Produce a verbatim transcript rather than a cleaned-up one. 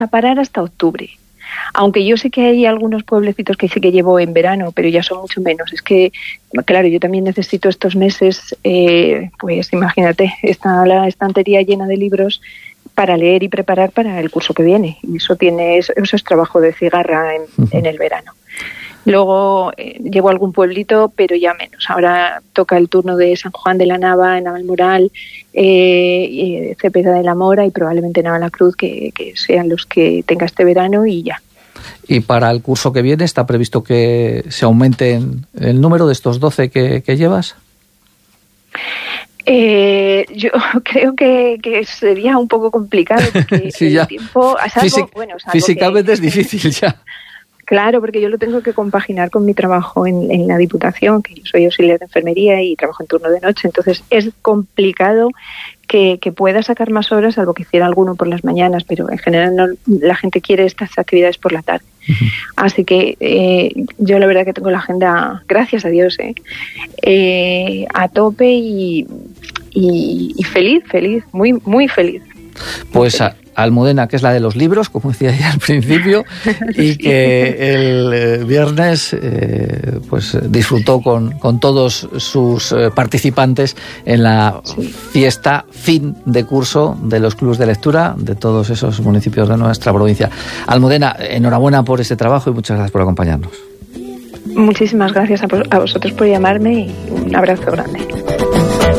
a parar hasta octubre. Aunque yo sé que hay algunos pueblecitos que sí que llevo en verano, pero ya son mucho menos. Es que, claro, yo también necesito estos meses, eh, pues imagínate, está la estantería llena de libros para leer y preparar para el curso que viene. Y eso tiene eso, eso es trabajo de cigarra en, uh-huh. en el verano. Luego eh, llevo algún pueblito, pero ya menos. Ahora toca el turno de San Juan de la Nava, Navalmoral, eh, eh, Cepeda de la Mora y probablemente Navalacruz, que, que sean los que tenga este verano y ya. Y para el curso que viene, ¿está previsto que se aumente el número de estos doce que, que llevas? Eh, yo creo que, que sería un poco complicado porque sí, el ya. tiempo... Salvo, Físic- bueno, salvo físicamente que, es difícil ya. Claro, porque yo lo tengo que compaginar con mi trabajo en, en la Diputación, que yo soy auxiliar de enfermería y trabajo en turno de noche, entonces es complicado que, que pueda sacar más horas, salvo que hiciera alguno por las mañanas, pero en general no, la gente quiere estas actividades por la tarde. Uh-huh. Así que eh, yo la verdad que tengo la agenda, gracias a Dios, eh, eh, a tope y, y, y feliz, feliz, muy, muy feliz. Pues a Almudena, que es la de los libros, como decía ya al principio, y que el eh, viernes eh, pues disfrutó con, con todos sus eh, participantes en la sí. fiesta fin de curso de los clubes de lectura de todos esos municipios de nuestra provincia. Almudena, enhorabuena por ese trabajo y muchas gracias por acompañarnos. Muchísimas gracias a, a vosotros por llamarme y un abrazo grande.